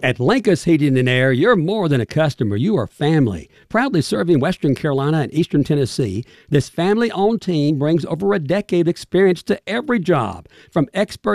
At Linkus Heating and Air, you're more than a customer. You are family. Proudly serving Western Carolina and Eastern Tennessee, this family-owned team brings over a decade of experience to every job, from expert